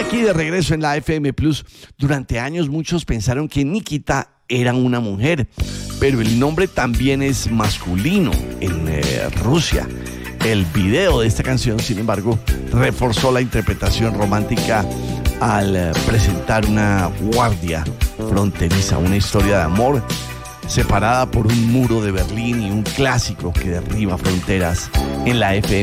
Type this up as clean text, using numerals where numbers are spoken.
Aquí de regreso en la FM Plus. Durante años muchos pensaron que Nikita era una mujer, pero el nombre también es masculino en Rusia. El video de esta canción, sin embargo, reforzó la interpretación romántica al presentar una guardia fronteriza, una historia de amor separada por un muro de Berlín y un clásico que derriba fronteras en la FM.